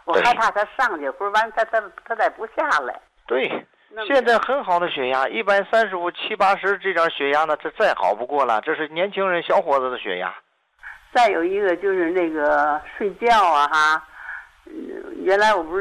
我害怕他上去，或者完他再不下来。 对，现在很好的血压，135、70、80这点血压呢，这再好不过了。这是年轻人小伙子的血压。 再有一个就是那个睡觉啊哈，原来我不是。